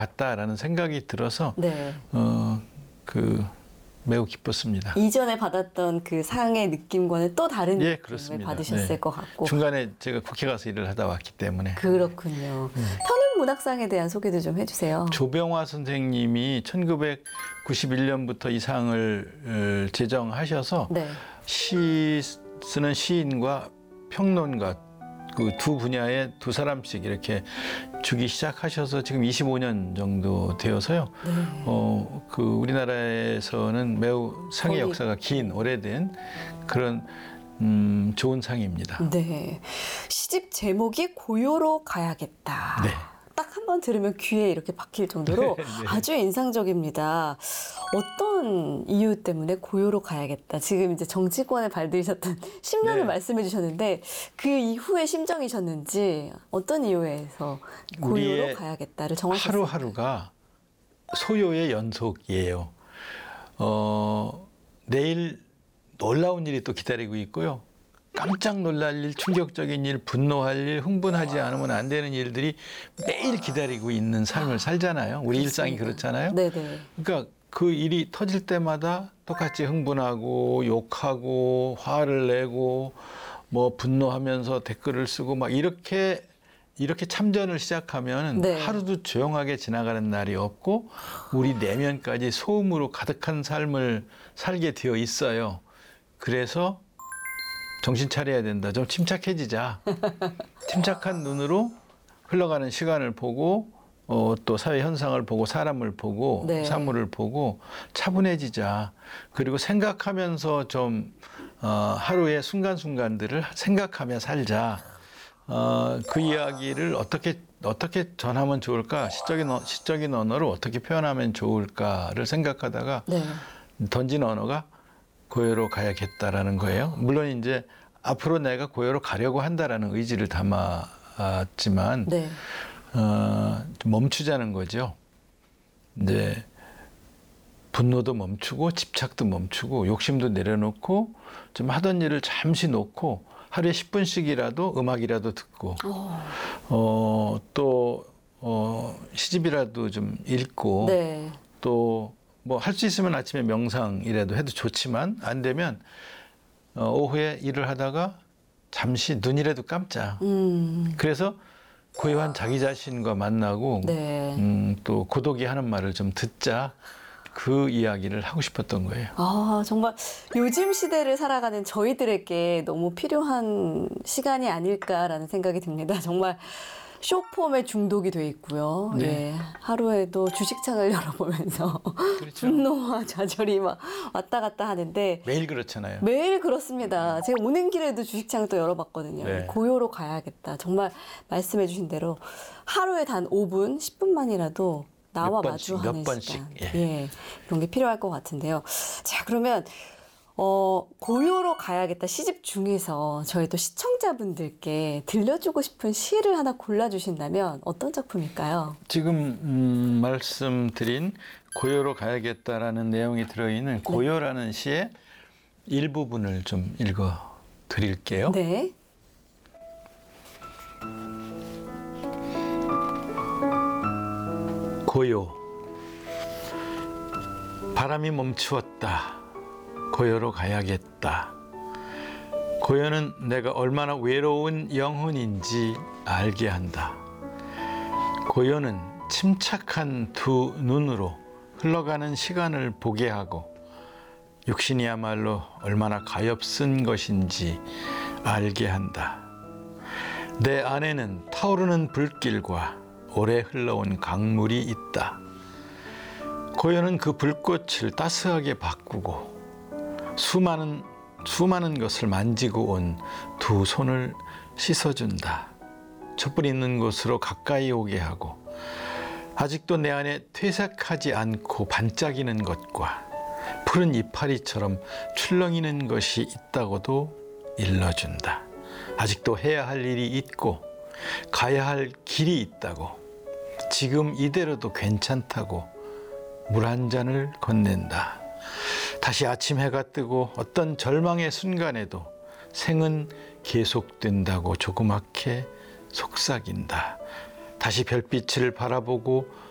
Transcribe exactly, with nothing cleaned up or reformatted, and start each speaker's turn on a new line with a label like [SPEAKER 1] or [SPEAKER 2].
[SPEAKER 1] 같다라는 생각이 들어서
[SPEAKER 2] 네.
[SPEAKER 1] 어, 그 매우 기뻤습니다.
[SPEAKER 2] 이전에 받았던 그 상의 느낌과는 또 다른
[SPEAKER 1] 예,
[SPEAKER 2] 느낌을
[SPEAKER 1] 그렇습니다.
[SPEAKER 2] 받으셨을
[SPEAKER 1] 네.
[SPEAKER 2] 것 같고.
[SPEAKER 1] 중간에 제가 국회 가서 일을 하다 왔기 때문에.
[SPEAKER 2] 그렇군요.
[SPEAKER 1] 네.
[SPEAKER 2] 현은문학상에 대한 소개도 좀 해주세요.
[SPEAKER 1] 조병화 선생님이 천구백구십일 년부터 이 상을 제정하셔서
[SPEAKER 2] 네.
[SPEAKER 1] 시 쓰는 시인과 평론가 그 두 분야에 두 사람씩 이렇게 주기 시작하셔서 지금 이십오 년 정도 되어서요.
[SPEAKER 2] 네.
[SPEAKER 1] 어, 그 우리나라에서는 매우 상의
[SPEAKER 2] 거의-
[SPEAKER 1] 역사가 긴 오래된 그런 음, 좋은 상입니다.
[SPEAKER 2] 네. 시집 제목이 고요로 가야겠다.
[SPEAKER 1] 네.
[SPEAKER 2] 딱 한 번 들으면 귀에 이렇게 박힐 정도로
[SPEAKER 1] 네, 네.
[SPEAKER 2] 아주 인상적입니다. 어떤 이유 때문에 고요로 가야겠다. 지금 이제 정치권에 발들이셨던 십 년을
[SPEAKER 1] 네.
[SPEAKER 2] 말씀해 주셨는데 그 이후의 심정이셨는지 어떤 이유에서 고요로
[SPEAKER 1] 우리의
[SPEAKER 2] 가야겠다를 정하셨어요?
[SPEAKER 1] 하루하루가 소요의 연속이에요. 어, 내일 놀라운 일이 또 기다리고 있고요. 깜짝 놀랄 일, 충격적인 일, 분노할 일, 흥분하지 않으면 안 되는 일들이 매일 기다리고 있는 삶을 살잖아요. 우리 일상이 그렇잖아요.
[SPEAKER 2] 네네.
[SPEAKER 1] 그러니까 그 일이 터질 때마다 똑같이 흥분하고 욕하고 화를 내고 뭐 분노하면서 댓글을 쓰고 막 이렇게 이렇게 참전을 시작하면
[SPEAKER 2] 네.
[SPEAKER 1] 하루도 조용하게 지나가는 날이 없고 우리 내면까지 소음으로 가득한 삶을 살게 되어 있어요. 그래서 정신 차려야 된다. 좀 침착해지자. 침착한 눈으로 흘러가는 시간을 보고 어, 또 사회 현상을 보고 사람을 보고
[SPEAKER 2] 네.
[SPEAKER 1] 사물을 보고 차분해지자. 그리고 생각하면서 좀 어, 하루의 순간순간들을 생각하며 살자. 어, 그 이야기를 어떻게 어떻게 전하면 좋을까? 시적인 어, 시적인 언어로 어떻게 표현하면 좋을까를 생각하다가
[SPEAKER 2] 네.
[SPEAKER 1] 던진 언어가 고요로 가야겠다라는 거예요. 물론 이제 앞으로 내가 고요로 가려고 한다라는 의지를 담았지만
[SPEAKER 2] 네.
[SPEAKER 1] 어, 좀 멈추자는 거죠. 이제 분노도 멈추고 집착도 멈추고 욕심도 내려놓고 좀 하던 일을 잠시 놓고 하루에 십 분씩이라도 음악이라도 듣고
[SPEAKER 2] 어.
[SPEAKER 1] 어, 또 어, 시집이라도 좀 읽고
[SPEAKER 2] 네.
[SPEAKER 1] 또 뭐 할 수 있으면 아침에 명상이라도 해도 좋지만 안 되면 어, 오후에 일을 하다가 잠시 눈이라도 감자.
[SPEAKER 2] 음.
[SPEAKER 1] 그래서 고요한 자기 자신과 만나고
[SPEAKER 2] 네.
[SPEAKER 1] 음, 또 고독이 하는 말을 좀 듣자. 그 이야기를 하고 싶었던 거예요.
[SPEAKER 2] 아, 정말 요즘 시대를 살아가는 저희들에게 너무 필요한 시간이 아닐까라는 생각이 듭니다. 정말 쇼폼에 중독이 돼 있고요.
[SPEAKER 1] 네.
[SPEAKER 2] 예, 하루에도 주식창을 열어보면서
[SPEAKER 1] 그렇죠.
[SPEAKER 2] 분노와 좌절이 막 왔다 갔다 하는데
[SPEAKER 1] 매일 그렇잖아요.
[SPEAKER 2] 매일 그렇습니다. 제가 오는 길에도 주식창을 또 열어봤거든요.
[SPEAKER 1] 네.
[SPEAKER 2] 고요로 가야겠다. 정말 말씀해 주신 대로 하루에 단 오 분, 십 분만이라도 나와
[SPEAKER 1] 몇 번씩,
[SPEAKER 2] 마주하는
[SPEAKER 1] 몇 번씩,
[SPEAKER 2] 시간.
[SPEAKER 1] 예.
[SPEAKER 2] 예, 그런 게 필요할 것 같은데요. 자, 그러면 어, 고요로 가야겠다 시집 중에서 저희 또 시청자분들께 들려주고 싶은 시를 하나 골라주신다면 어떤 작품일까요?
[SPEAKER 1] 지금 음, 말씀드린 고요로 가야겠다라는 내용이 들어있는 고요라는 시의 일부분을 좀 읽어 드릴게요.
[SPEAKER 2] 네.
[SPEAKER 1] 고요. 바람이 멈추었다. 고요로 가야겠다. 고요는 내가 얼마나 외로운 영혼인지 알게 한다. 고요는 침착한 두 눈으로 흘러가는 시간을 보게 하고 육신이야말로 얼마나 가엾은 것인지 알게 한다. 내 안에는 타오르는 불길과 오래 흘러온 강물이 있다. 고요는 그 불꽃을 따스하게 바꾸고 수많은 수많은 것을 만지고 온 두 손을 씻어준다. 촛불 있는 곳으로 가까이 오게 하고 아직도 내 안에 퇴색하지 않고 반짝이는 것과 푸른 이파리처럼 출렁이는 것이 있다고도 일러준다. 아직도 해야 할 일이 있고 가야 할 길이 있다고 지금 이대로도 괜찮다고 물 한 잔을 건넨다. 다시 아침 해가 뜨고 어떤 절망의 순간에도 생은 계속된다고 조그맣게 속삭인다. 다시 별빛을 바라보고